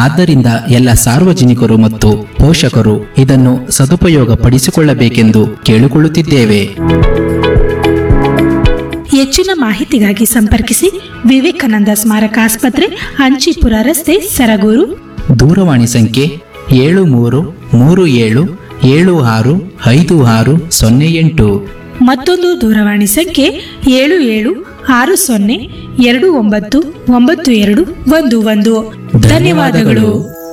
ಆದ್ದರಿಂದ ಎಲ್ಲ ಸಾರ್ವಜನಿಕರು ಮತ್ತು ಪೋಷಕರು ಇದನ್ನು ಸದುಪಯೋಗ ಪಡಿಸಿಕೊಳ್ಳಬೇಕೆಂದು ಕೇಳಿಕೊಳ್ಳುತ್ತಿದ್ದೇವೆ. ಹೆಚ್ಚಿನ ಮಾಹಿತಿಗಾಗಿ ಸಂಪರ್ಕಿಸಿ ವಿವೇಕಾನಂದ ಸ್ಮಾರಕ ಆಸ್ಪತ್ರೆ, ಅಂಚಿಪುರ ರಸ್ತೆ, ಸರಗೂರು. ದೂರವಾಣಿ ಸಂಖ್ಯೆ 7337675608. ಮತ್ತೊಂದು ದೂರವಾಣಿ ಸಂಖ್ಯೆ 7760299211. ಧನ್ಯವಾದಗಳು.